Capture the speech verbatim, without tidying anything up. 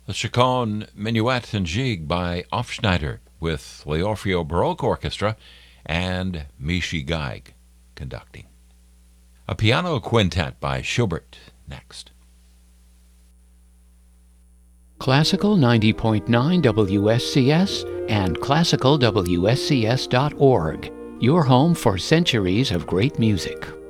The Chaconne Minuet and Gigue by Hofschneider with Leorfio Baroque Orchestra and Mishi Geig conducting. A piano quintet by Schubert next. Classical ninety point nine W S C S and classical W S C S dot org, your home for centuries of great music.